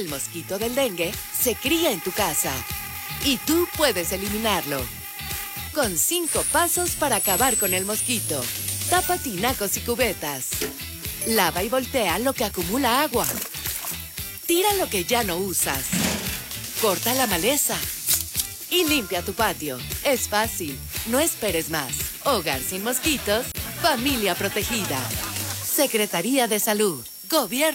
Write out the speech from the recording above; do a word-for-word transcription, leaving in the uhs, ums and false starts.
El mosquito del dengue se cría en tu casa y tú puedes eliminarlo. Con cinco pasos para acabar con el mosquito. Tapa tinacos y cubetas. Lava y voltea lo que acumula agua. Tira lo que ya no usas. Corta la maleza. Y limpia tu patio. Es fácil. No esperes más. Hogar sin mosquitos. Familia protegida. Secretaría de Salud. Gobierno.